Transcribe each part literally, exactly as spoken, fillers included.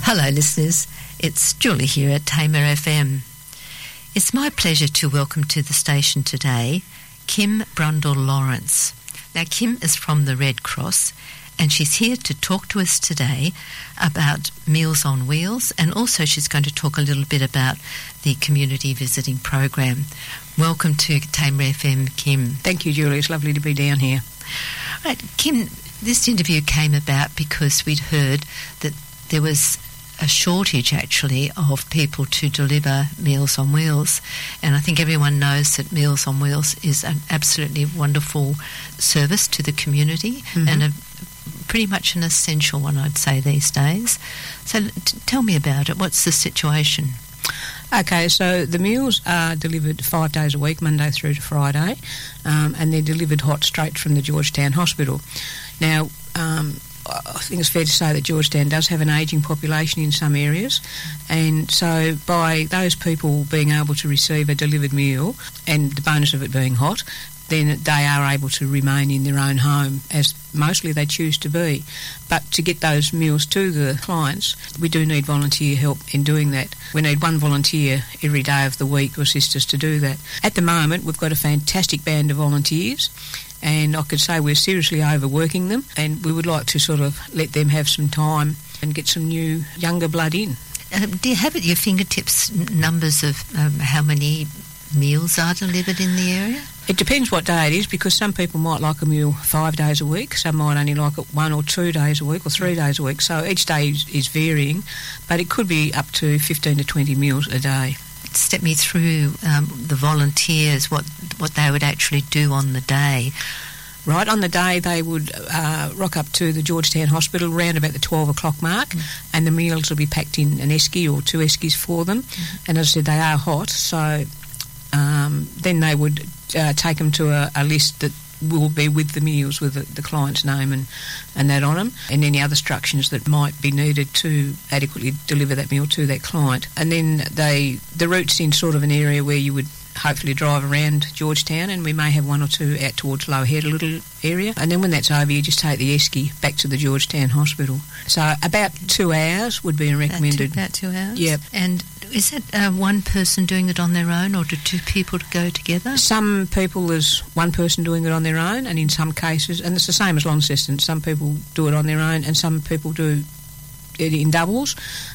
Hello listeners, it's Julie here at Tamer F M. It's my pleasure to welcome to the station today Kim Brundle-Lawrence. Now Kim is from the Red Cross and she's here to talk to us today about Meals on Wheels, and also she's going to talk a little bit about the community visiting program. Welcome to Tamer F M, Kim. Thank you, Julie. It's lovely to be down here. Right, Kim, this interview came about because we'd heard that there was a shortage actually of people to deliver Meals on Wheels, and I think everyone knows that Meals on Wheels is an absolutely wonderful service to the community, mm-hmm. and a pretty much an essential one, I'd say, these days. So t- tell me about it. What's the situation? Okay, so the meals are delivered five days a week, Monday through to Friday, um, and they're delivered hot straight from the Georgetown Hospital. Now, um, I think it's fair to say that Georgetown does have an ageing population in some areas, and so by those people being able to receive a delivered meal, and the bonus of it being hot, then they are able to remain in their own home, as mostly they choose to be. But to get those meals to the clients, we do need volunteer help in doing that. We need one volunteer every day of the week to assist us to do that. At the moment, we've got a fantastic band of volunteers, and I could say we're seriously overworking them, and we would like to sort of let them have some time and get some new, younger blood in. Uh, do you have at your fingertips n- numbers of um, how many meals are delivered in the area? It depends what day it is, because some people might like a meal five days a week, some might only like it one or two days a week or three days a week, so each day is, is varying, but it could be up to fifteen to twenty meals a day. Step me through um, the volunteers, what what they would actually do on the day. Right, on the day they would uh, rock up to the Georgetown Hospital around about the twelve o'clock mark, mm. and the meals will be packed in an esky or two eskies for them, mm. and as I said, they are hot, so um, then they would uh, take them to a, a list that will be with the meals, with the, the client's name and, and that on them, and any other instructions that might be needed to adequately deliver that meal to that client. And then they the route's in sort of an area where you would hopefully drive around Georgetown, and we may have one or two out towards Lower Head, a little area, and then when that's over you just take the esky back to the Georgetown Hospital. So about two hours would be recommended. About two, about two hours? Yep. And is it uh, one person doing it on their own, or do two people go together? Some people, there's one person doing it on their own, and in some cases, and it's the same as Launceston, some people do it on their own and some people do it in doubles.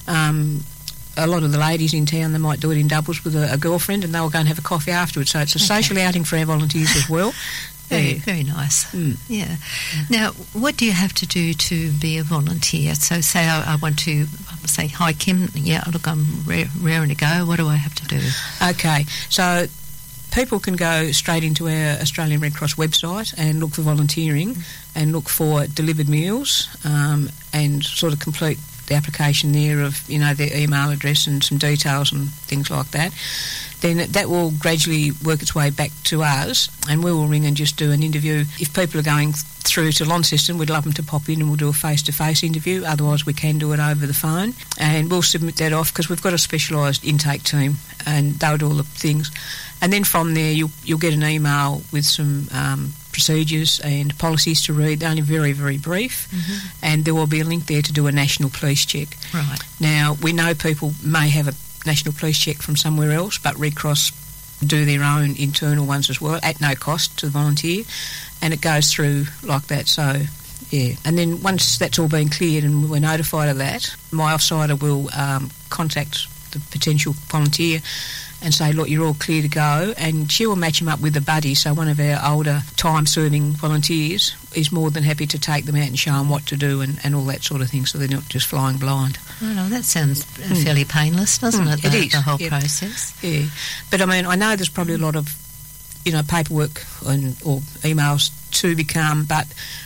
Um, a lot of the ladies in town, they might do it in doubles with a, a girlfriend, and they'll go and have a coffee afterwards, so it's a okay. social outing for our volunteers as well. Very, yeah. very nice. Mm. Yeah. Now, what do you have to do to be a volunteer? So say I, I want to say, hi Kim, yeah, look, I'm re- raring to go. What do I have to do? Okay, so people can go straight into our Australian Red Cross website and look for volunteering mm. and look for delivered meals um, and sort of complete the application there of, you know, their email address and some details and things like that. Then that will gradually work its way back to us, and we will ring and just do an interview. If people are going through to Launceston, we'd love them to pop in and we'll do a face-to-face interview. Otherwise, we can do it over the phone, and we'll submit that off because we've got a specialised intake team, and they'll do all the things. And then from there, you'll, you'll get an email with some um, procedures and policies to read. They're only very, very brief, mm-hmm. and there will be a link there to do a national police check. Right. Now, we know people may have a national police check from somewhere else, but Red Cross do their own internal ones as well at no cost to the volunteer, and it goes through like that. So yeah, and then once that's all been cleared and we're notified of that, my offsider will um, contact the potential volunteer and say, look, you're all clear to go, and she will match him up with a buddy. So one of our older time-serving volunteers is more than happy to take them out and show them what to do and, and all that sort of thing, so they're not just flying blind. Oh, no, that sounds mm. fairly painless, doesn't mm, it, the, it is. the whole yep. process? Yeah. But, I mean, I know there's probably a lot of, you know, paperwork and or emails to become, but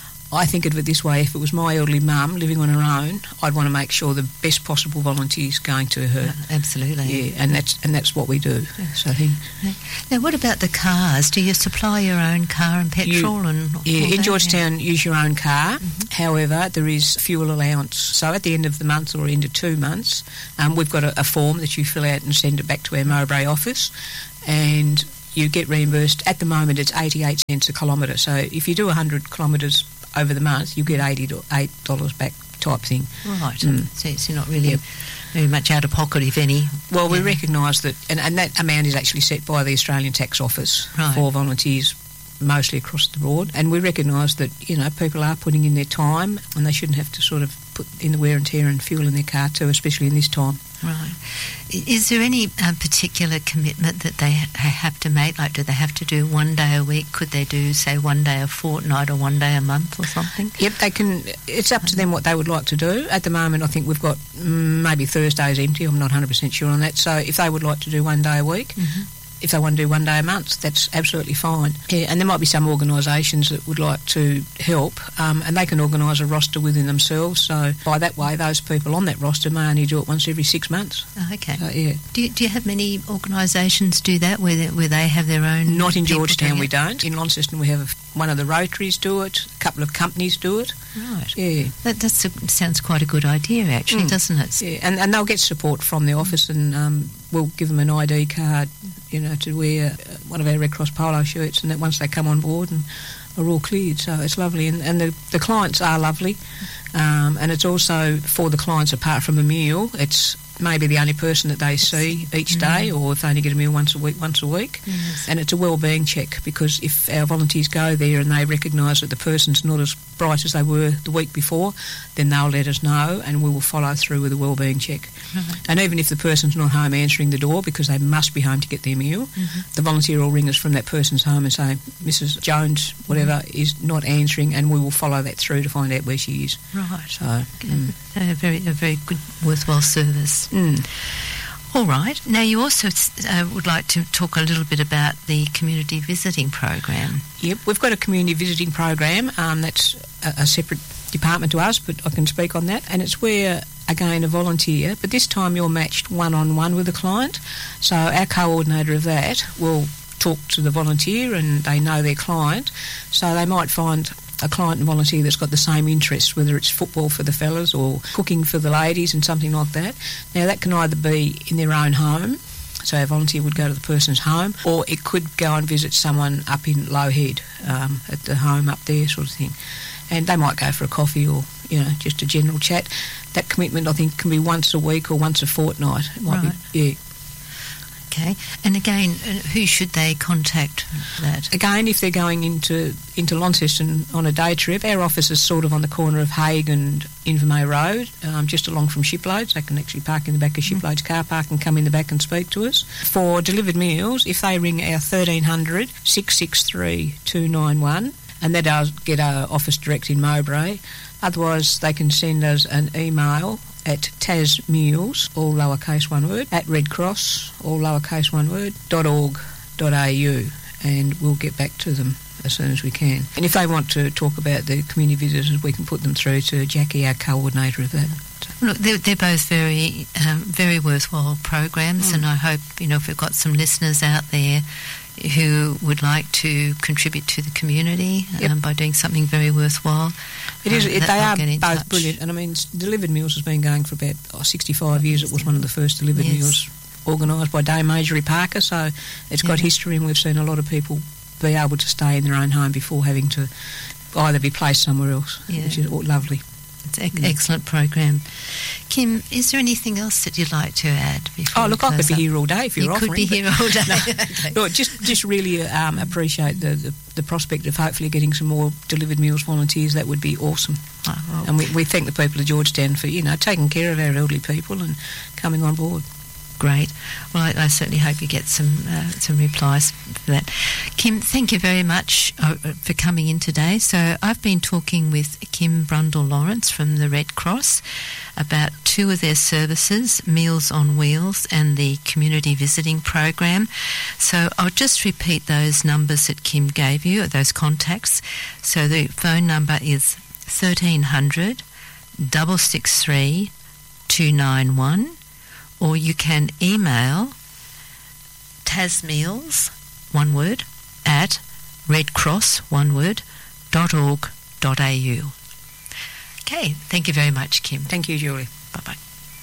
I think of it this way: if it was my elderly mum living on her own, I'd want to make sure the best possible volunteers going to her. Uh, absolutely. Yeah, and that's and that's what we do. So I think. Now, what about the cars? Do you supply your own car and petrol? You, and yeah, in that? Georgetown, yeah. use your own car. Mm-hmm. However, there is fuel allowance. So at the end of the month or into two months, um, we've got a, a form that you fill out and send it back to our Mowbray office, and you get reimbursed. At the moment, it's eighty-eight cents a kilometre. So if you do one hundred kilometres over the month, you get eighty-eight dollars back type thing. Right. Mm. So it's not really Yep. very much out of pocket, if any. Well, we Yeah. recognise that, and, and that amount is actually set by the Australian Tax Office Right. for volunteers mostly across the board, and we recognise that, you know, people are putting in their time and they shouldn't have to sort of put in the wear and tear and fuel in their car too, especially in this time. Right. I- Is there any uh, particular commitment that they ha- have to make? Like, do they have to do one day a week? Could they do, say, one day a fortnight or one day a month or something? Yep, they can. It's up to them what they would like to do. At the moment, I think we've got mm, maybe Thursdays empty. I'm not one hundred percent sure on that. So if they would like to do one day a week, Mhm. if they want to do one day a month, that's absolutely fine. Yeah, and there might be some organisations that would like to help, um, and they can organise a roster within themselves. So by that way, those people on that roster may only do it once every six months. Oh, okay. So, yeah. Do you, do you have many organisations do that, where they, where they have their own? Not in people Georgetown, doing we it? don't. In Launceston, we have one of the Rotaries do it, a couple of companies do it. Right. Yeah. That that's a, sounds quite a good idea, actually, Mm. doesn't it? Yeah, and, and they'll get support from the office, and um, we'll give them an I D card, you know, to wear uh, one of our Red Cross polo shirts, and that once they come on board and are all cleared. So it's lovely, and, and the, the clients are lovely, um, and it's also for the clients, apart from a meal, it's maybe the only person that they see each day, or if they only get a meal once a week, once a week. Yes. And it's a wellbeing check, because if our volunteers go there and they recognise that the person's not as bright as they were the week before, then they'll let us know, and we will follow through with a wellbeing check. Right. And even if the person's not home answering the door, because they must be home to get their meal, the volunteer will ring us from that person's home and say, Missus Jones, whatever, is not answering, and we will follow that through to find out where she is. Right. So, mm. A very, a very good, worthwhile service. Mm. All right. Now, you also uh, would like to talk a little bit about the community visiting program. Yep, we've got a community visiting program. Um, that's a, a separate department to us, but I can speak on that. And it's where, again, a volunteer, but this time you're matched one-on-one with a client. So our coordinator of that will talk to the volunteer, and they know their client. So they might find a client and volunteer that's got the same interests, whether it's football for the fellas or cooking for the ladies and something like that. Now, that can either be in their own home, so our volunteer would go to the person's home, or it could go and visit someone up in Low Head, um, at the home up there, sort of thing. And they might go for a coffee or, you know, just a general chat. That commitment, I think, can be once a week or once a fortnight. It might Right. be, yeah. Okay. And again, uh, who should they contact for that? Again, if they're going into into Launceston on a day trip, our office is sort of on the corner of Hague and Invermay Road, um, just along from Shiploads. They can actually park in the back of Shiploads car park and come in the back and speak to us. For delivered meals, if they ring our thirteen hundred, six six three, two nine one, and that does get our office direct in Mowbray. Otherwise, they can send us an email at tasmeals, all lowercase one word, at Red Cross, all lowercase one word, dot org dot a u, and we'll get back to them as soon as we can. And if they want to talk about the community visitors, we can put them through to Jackie, our coordinator of that. Look, they're, they're both very, um, very worthwhile programs, Mm. and I hope, you know, if we've got some listeners out there who would like to contribute to the community Yep. um, by doing something very worthwhile. It is. um, It, that they they'll are get in both touch. brilliant, and I mean, s- Delivered Meals has been going for about oh, sixty-five years. It was one of the first Delivered Yes. Meals organised by Dame Majorie Parker, so it's got Yeah. history, and we've seen a lot of people be able to stay in their own home before having to either be placed somewhere else, Yeah. which is all lovely. It's an Mm. excellent program. Kim, is there anything else that you'd like to add before Oh, we look, I could close be up? here all day if you're You offering. could be but- here all day. No. Okay. Look, just just really um, appreciate the, the the prospect of hopefully getting some more Delivered Meals volunteers. That would be awesome. Oh, well, And we, we thank the people of Georgetown for, you know, taking care of our elderly people and coming on board. great. Well, I, I certainly hope you get some uh, some replies for that. Kim, thank you very much uh, for coming in today. So I've been talking with Kim Brundle-Lawrence from the Red Cross about two of their services, Meals on Wheels and the Community Visiting Program. So I'll just repeat those numbers that Kim gave you, those contacts. So the phone number is thirteen hundred, six six three, two nine one. Or you can email tasmeals, one word, at redcross, one word, dot org dot a u. Okay, thank you very much, Kim. Thank you, Julie. Bye-bye.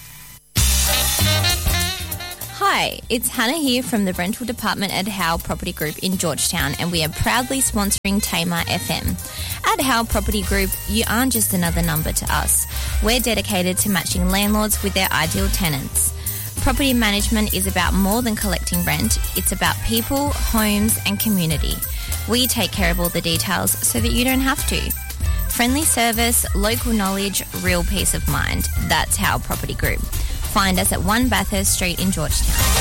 Hi, it's Hannah here from the rental department at Howe Property Group in Georgetown, and we are proudly sponsoring Tamar F M. At At How Property Group, you aren't just another number to us. We're dedicated to matching landlords with their ideal tenants. Property management is about more than collecting rent. It's about people, homes and community. We take care of all the details so that you don't have to. Friendly service, local knowledge, real peace of mind. That's How Property Group. Find us at one Bathurst Street in Georgetown.